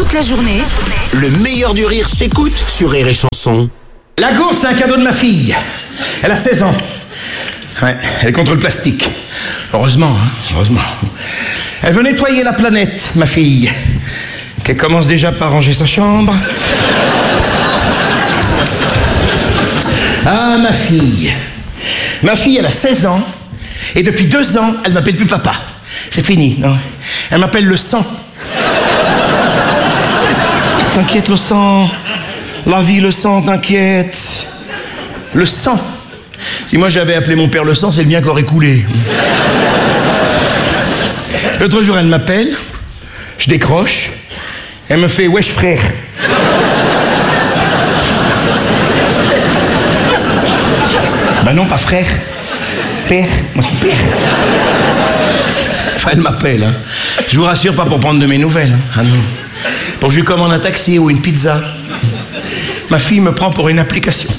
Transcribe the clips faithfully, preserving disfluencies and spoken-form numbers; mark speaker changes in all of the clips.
Speaker 1: Toute la journée,
Speaker 2: Le meilleur du rire s'écoute sur Rire et Chanson.
Speaker 3: La gourde, c'est un cadeau de ma fille. Elle a seize ans. Ouais, elle est contre le plastique. Heureusement, hein, heureusement. Elle veut nettoyer la planète, ma fille. Qu'elle commence déjà par ranger sa chambre. Ah, ma fille. Ma fille, elle a seize ans. Et depuis deux ans, elle m'appelle plus papa. C'est fini, non? Elle m'appelle le sang. T'inquiète, le sang. La vie, le sang, t'inquiète. Le sang. Si moi j'avais appelé mon père le sang, c'est le mien qui aurait coulé. L'autre jour, elle m'appelle. Je décroche. Elle me fait « Wesh, frère ». Ben non, pas frère. Père. Moi, c'est père. Enfin, elle m'appelle. Hein. Je vous rassure, pas pour prendre de mes nouvelles. Hein. Ah non. Pour que je lui commande un taxi ou une pizza. Ma fille me prend pour une application.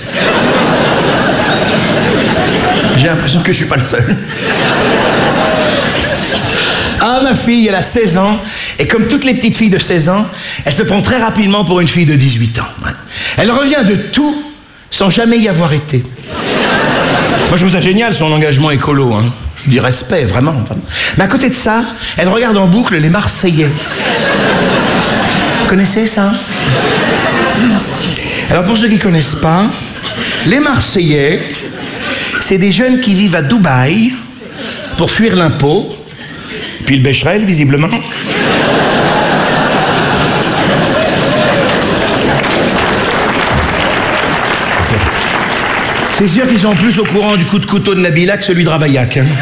Speaker 3: J'ai l'impression que je suis pas le seul. Ah, ma fille, elle a seize ans, et comme toutes les petites filles de seize ans, elle se prend très rapidement pour une fille de dix-huit ans. Elle revient de tout sans jamais y avoir été. Moi, je trouve ça génial, son engagement écolo. Hein. Je dis respect, vraiment, vraiment. Mais à côté de ça, elle regarde en boucle les Marseillais. Vous connaissez ça? Alors, pour ceux qui ne connaissent pas, les Marseillais, c'est des jeunes qui vivent à Dubaï pour fuir l'impôt, puis le Becherel, visiblement. C'est sûr qu'ils sont plus au courant du coup de couteau de Nabila que celui de Ravaillac. Hein.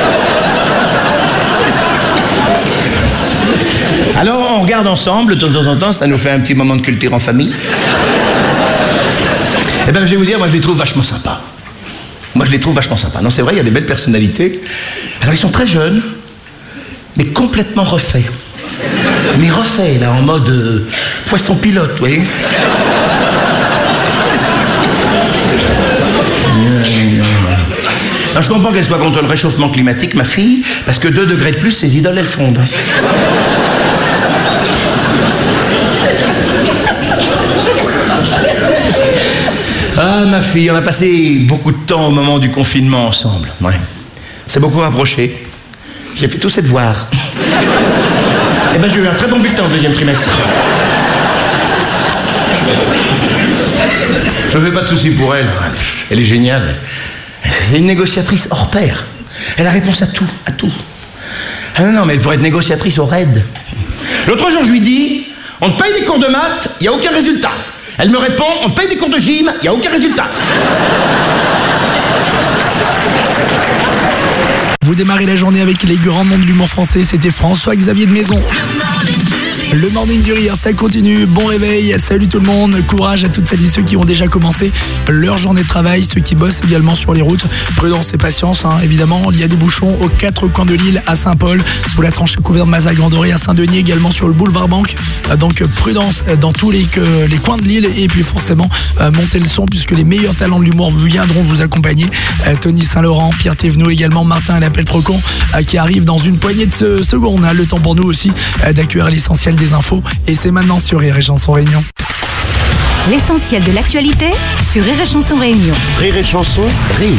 Speaker 3: Alors, on regarde ensemble, de temps en temps, ça nous fait un petit moment de culture en famille. Eh bien, je vais vous dire, moi, je les trouve vachement sympas. Moi, je les trouve vachement sympas. Non, c'est vrai, il y a des belles personnalités. Alors, ils sont très jeunes, mais complètement refaits. Mais refaits, là, en mode euh, poisson pilote, vous voyez. Alors, je comprends qu'elle soit contre le réchauffement climatique, ma fille, parce que deux degrés de plus, ses idoles, elles fondent. Ah, ma fille, on a passé beaucoup de temps au moment du confinement ensemble. Ouais. On s'est beaucoup rapprochés. Je l'ai fait tous ses devoirs. Eh ben, j'ai eu un très bon bulletin au deuxième trimestre. Je ne fais pas de soucis pour elle. Elle est géniale. C'est une négociatrice hors pair. Elle a réponse à tout, à tout. Ah non, non, mais elle pourrait être négociatrice au raid. L'autre jour, je lui dis, on te paye des cours de maths, il n'y a aucun résultat. Elle me répond, on te paye des cours de gym, il n'y a aucun résultat.
Speaker 4: Vous démarrez la journée avec les grands noms de l'humour français, c'était François-Xavier de Maison. Le morning du rire, ça continue. Bon réveil, salut tout le monde. Courage à toutes celles et ceux qui ont déjà commencé leur journée de travail, ceux qui bossent également sur les routes. Prudence et patience, hein, évidemment. Il y a des bouchons aux quatre coins de l'île, à Saint-Paul, sous la tranchée couverte de Mazac-Grand-Doré, à Saint-Denis, également sur le boulevard Banque. Donc prudence dans tous les, euh, les coins de l'île. Et puis forcément, euh, montez le son puisque les meilleurs talents de l'humour viendront vous accompagner. Euh, Tony Saint-Laurent, Pierre Thévenot, également Martin et l'appel Trocon euh, qui arrive dans une poignée de secondes. Hein, le temps pour nous aussi euh, d'accueillir l'essentiel des infos, et c'est maintenant sur Rire et Chanson Réunion.
Speaker 1: L'essentiel de l'actualité sur Rire et Chanson Réunion.
Speaker 2: Rire et Chanson Réunion.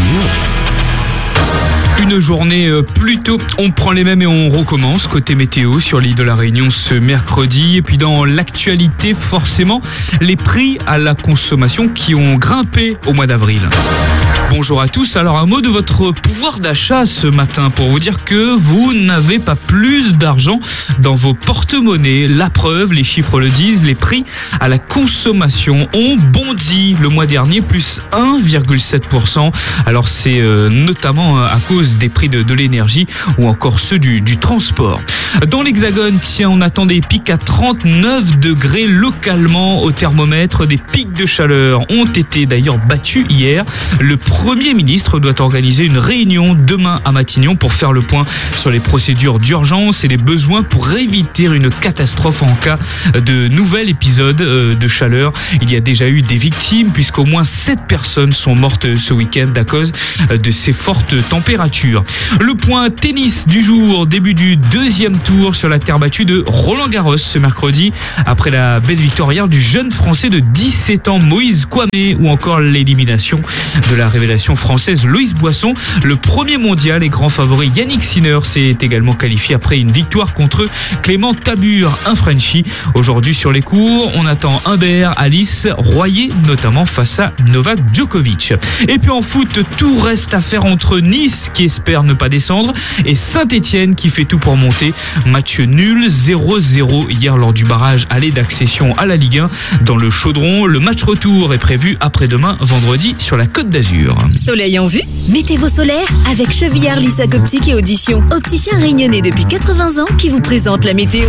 Speaker 5: Une journée plutôt, on prend les mêmes et on recommence côté météo sur l'île de la Réunion ce mercredi. Et puis dans l'actualité, forcément, les prix à la consommation qui ont grimpé au mois d'avril. Bonjour à tous, alors un mot de votre pouvoir d'achat ce matin pour vous dire que vous n'avez pas plus d'argent dans vos porte-monnaies. La preuve, les chiffres le disent, les prix à la consommation ont bondi le mois dernier, plus un virgule sept pour cent. Alors c'est euh, notamment à cause des prix de, de l'énergie ou encore ceux du, du transport. Dans l'Hexagone, tiens, on attend des pics à trente-neuf degrés localement au thermomètre. Des pics de chaleur ont été d'ailleurs battus hier. Le Premier ministre doit organiser une réunion demain à Matignon pour faire le point sur les procédures d'urgence et les besoins pour éviter une catastrophe en cas de nouvel épisode de chaleur. Il y a déjà eu des victimes puisqu'au moins sept personnes sont mortes ce week-end à cause de ces fortes températures. Le point tennis du jour, début du deuxième tour sur la terre battue de Roland-Garros ce mercredi après la belle victoire hier du jeune français de dix-sept ans Moïse Kwame ou encore l'élimination de la révélation française Loïs Boisson. Le premier mondial et grand favori Yannick Sinner s'est également qualifié après une victoire contre Clément Tabur, un Frenchie. Aujourd'hui sur les cours, on attend Humbert, Alice, Royer notamment face à Novak Djokovic. Et puis en foot, tout reste à faire entre Nice qui espère ne pas descendre et Saint-Etienne qui fait tout pour monter. Match nul zéro zéro hier lors du barrage aller d'accession à la Ligue un dans le Chaudron. Le match retour est prévu après-demain vendredi sur la Côte d'Azur.
Speaker 1: Soleil en vue? Mettez vos solaires avec Chevillard Lissac Optique et Audition. Opticien réunionnais depuis quatre-vingts ans qui vous présente la météo.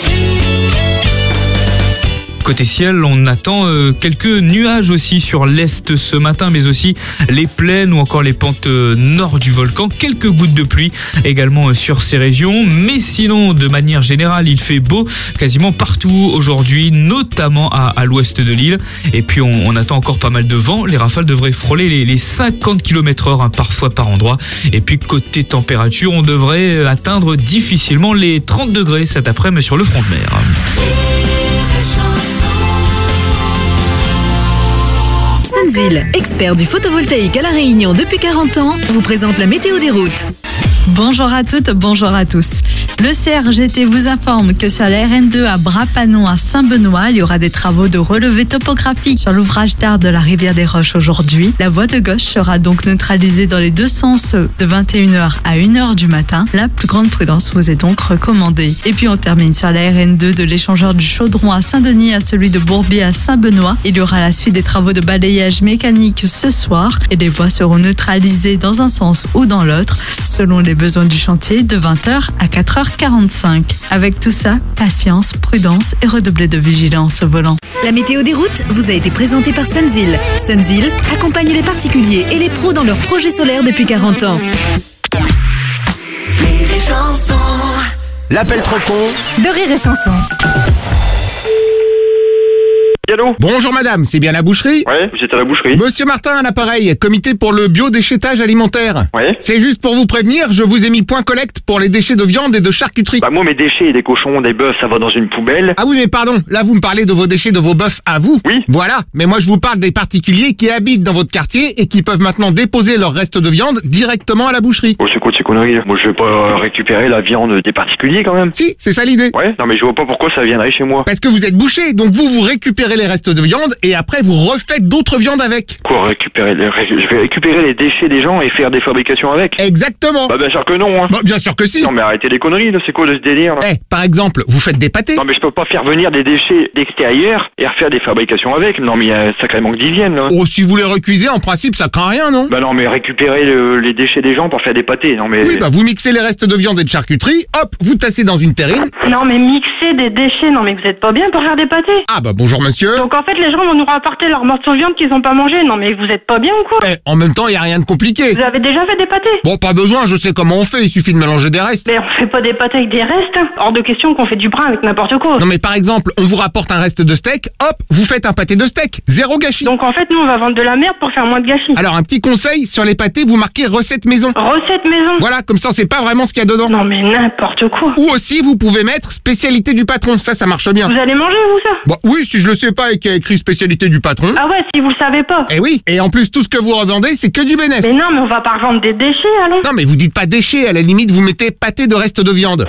Speaker 5: Côté ciel, on attend euh, quelques nuages aussi sur l'est ce matin, mais aussi les plaines ou encore les pentes euh, nord du volcan. Quelques gouttes de pluie également euh, sur ces régions. Mais sinon, de manière générale, il fait beau quasiment partout aujourd'hui, notamment à, à l'ouest de l'île. Et puis, on, on attend encore pas mal de vent. Les rafales devraient frôler les, les cinquante kilomètres heure hein, parfois par endroit. Et puis, côté température, on devrait atteindre difficilement les trente degrés cet après-midi sur le front de mer.
Speaker 1: Sunzil, expert du photovoltaïque à La Réunion depuis quarante ans, vous présente la météo des routes.
Speaker 6: Bonjour à toutes, bonjour à tous. Le C R G T vous informe que sur la R N deux à Bras-Panon à Saint-Benoît, il y aura des travaux de relevé topographique sur l'ouvrage d'art de la rivière des Roches aujourd'hui. La voie de gauche sera donc neutralisée dans les deux sens de vingt et une heures à une heure du matin. La plus grande prudence vous est donc recommandée. Et puis on termine sur la R N deux de l'échangeur du Chaudron à Saint-Denis à celui de Bourbier à Saint-Benoît. Il y aura la suite des travaux de balayage mécanique ce soir et les voies seront neutralisées dans un sens ou dans l'autre selon les besoins du chantier de vingt heures à quatre heures quarante-cinq. Avec tout ça, patience, prudence et redoubler de vigilance au volant.
Speaker 1: La météo des routes vous a été présentée par Sunzil. Sunzil accompagne les particuliers et les pros dans leurs projets solaires depuis quarante ans.
Speaker 2: L'appel trop con
Speaker 1: De Rire et Chanson.
Speaker 7: Allô ?
Speaker 8: Bonjour madame, c'est bien la boucherie ?
Speaker 7: Ouais, vous êtes à la boucherie.
Speaker 8: Monsieur Martin à l'appareil, comité pour le biodéchettage alimentaire.
Speaker 7: Ouais.
Speaker 8: C'est juste pour vous prévenir, je vous ai mis point collecte pour les déchets de viande et de charcuterie.
Speaker 7: Bah moi mes déchets, des cochons, des bœufs, ça va dans une poubelle.
Speaker 8: Ah oui mais pardon, là vous me parlez de vos déchets de vos bœufs à vous.
Speaker 7: Oui.
Speaker 8: Voilà, mais moi je vous parle des particuliers qui habitent dans votre quartier et qui peuvent maintenant déposer leurs restes de viande directement à la boucherie.
Speaker 7: Oh c'est quoi ces conneries là ? Moi je vais pas récupérer la viande des particuliers quand même.
Speaker 8: Si, c'est ça l'idée.
Speaker 7: Ouais, non mais je vois pas pourquoi ça viendrait chez moi.
Speaker 8: Parce que vous êtes boucher, donc vous vous récupérez les restes de viande et après vous refaites d'autres viandes avec.
Speaker 7: Quoi récupérer les... Je vais récupérer les déchets des gens et faire des fabrications avec ?
Speaker 8: Exactement.
Speaker 7: Bah bien sûr que non hein.
Speaker 8: Bah, bien sûr que si.
Speaker 7: Non mais arrêtez les conneries là, c'est quoi de ce délire là ?
Speaker 8: Eh, par exemple, vous faites des pâtés.
Speaker 7: Non mais je peux pas faire venir des déchets d'extérieur et refaire des fabrications avec. Non mais il y a un sacré manque d'hygiène là.
Speaker 8: Oh, si vous les recuisez, en principe, ça craint rien, non ?
Speaker 7: Bah non mais récupérer le- les déchets des gens pour faire des pâtés, non mais...
Speaker 8: Oui, bah vous mixez les restes de viande et de charcuterie, hop, vous tassez dans une terrine.
Speaker 9: Non mais mixer des déchets, non mais vous êtes pas bien pour faire des pâtés.
Speaker 8: Ah bah bonjour monsieur.
Speaker 9: Donc en fait les gens vont nous rapporter leur morceau de viande qu'ils ont pas mangé. Non mais vous êtes pas bien ou quoi?
Speaker 8: Eh, en même temps, y a rien de compliqué.
Speaker 9: Vous avez déjà fait des pâtés?
Speaker 8: Bon, pas besoin, je sais comment on fait, il suffit de mélanger des restes.
Speaker 9: Mais on fait pas des pâtés avec des restes. Hors de question qu'on fait du brin avec n'importe quoi.
Speaker 8: Non mais par exemple, on vous rapporte un reste de steak, hop, vous faites un pâté de steak, zéro gâchis.
Speaker 9: Donc en fait nous on va vendre de la merde pour faire moins de gâchis.
Speaker 8: Alors un petit conseil, sur les pâtés, vous marquez recette maison.
Speaker 9: Recette maison.
Speaker 8: Voilà, comme ça c'est pas vraiment ce qu'il y a dedans.
Speaker 9: Non mais n'importe quoi.
Speaker 8: Ou aussi vous pouvez mettre spécialité du patron, ça ça marche bien.
Speaker 9: Vous allez manger vous ça?
Speaker 8: Bon, oui, si je le sais pas et qu'il y a écrit spécialité du patron.
Speaker 9: Ah ouais, si vous le savez pas.
Speaker 8: Eh oui, et en plus tout ce que vous revendez, c'est que du bénéfice.
Speaker 9: Mais non mais on va pas revendre des déchets allons.
Speaker 8: Non mais vous dites pas déchets, à la limite vous mettez pâté de reste de viande.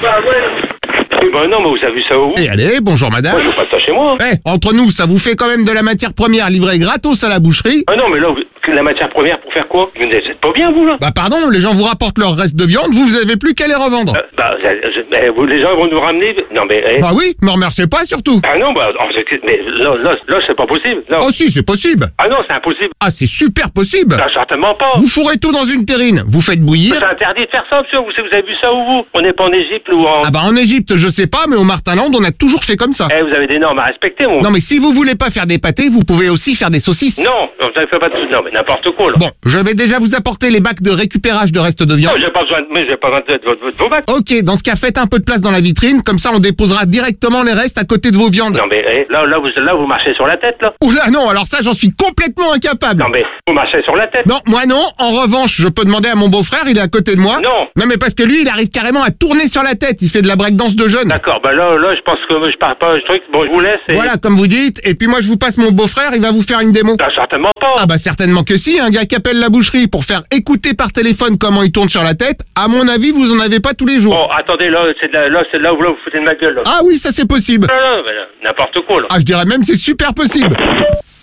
Speaker 10: Oui, bah non, mais vous avez vu ça où?
Speaker 8: Et allez, bonjour madame.
Speaker 10: Moi, je veux pas ça chez moi.
Speaker 8: Eh, entre nous, ça vous fait quand même de la matière première livrée gratos à la boucherie.
Speaker 10: Ah non, mais là, vous- la matière première pour faire quoi? Vous n'êtes pas bien, vous, là?
Speaker 8: Bah pardon, les gens vous rapportent leur reste de viande, vous vous avez plus qu'à les revendre.
Speaker 10: Euh, bah, je- je- mais vous- les gens vont nous ramener... Non, mais... eh.
Speaker 8: Bah oui, me remerciez pas surtout.
Speaker 10: Ah non, bah... oh, c'est- mais là, là, là, c'est pas possible. Non.
Speaker 8: Oh si, c'est possible.
Speaker 10: Ah non, c'est impossible.
Speaker 8: Ah, c'est super possible.
Speaker 10: Ah, certainement pas.
Speaker 8: Vous fourrez tout dans une terrine, vous faites bouillir.
Speaker 10: C'est interdit de faire ça, monsieur. Vous, vous avez vu ça où, vous? On n'est pas en Égypte ou en...
Speaker 8: Ah bah en Égypte, je sais sais pas, mais au Martinland, on a toujours fait comme ça.
Speaker 10: Eh, vous avez des normes à respecter, mon.
Speaker 8: Non, mais si vous voulez pas faire des pâtés, vous pouvez aussi faire des saucisses.
Speaker 10: Non, vous ne faites pas de... Non, mais n'importe quoi, là.
Speaker 8: Bon, je vais déjà vous apporter les bacs de récupérage de restes de viande.
Speaker 10: Non, j'ai pas besoin de... Mais j'ai pas besoin de, de, de, de vos bacs.
Speaker 8: Ok, dans ce cas, faites un peu de place dans la vitrine, comme ça on déposera directement les restes à côté de vos viandes.
Speaker 10: Non, mais eh, là, là, vous, là, vous marchez sur la tête, là.
Speaker 8: Oula, non, alors ça, j'en suis complètement incapable.
Speaker 10: Non, mais vous marchez sur la tête.
Speaker 8: Non, moi non. En revanche, je peux demander à mon beau-frère, il est à côté de moi.
Speaker 10: Non.
Speaker 8: Non, mais parce que lui, il arrive carrément à tourner sur la tête. Il fait de la breakdance de jeune.
Speaker 10: D'accord, bah là, là, je pense que je pars pas, je truc, bon, je vous laisse et...
Speaker 8: Voilà, comme vous dites. Et puis moi, je vous passe mon beau-frère, il va vous faire une démo.
Speaker 10: Ah, certainement pas.
Speaker 8: Ah bah certainement que si, un gars qui appelle la boucherie pour faire écouter par téléphone comment il tourne sur la tête, à mon avis, vous en avez pas tous les jours.
Speaker 10: Bon, attendez, là, c'est de la, là, c'est de là où là, vous foutez de ma gueule, là.
Speaker 8: Ah oui, ça c'est possible.
Speaker 10: Non, non, mais là, n'importe quoi, là.
Speaker 8: Ah, je dirais même c'est super possible.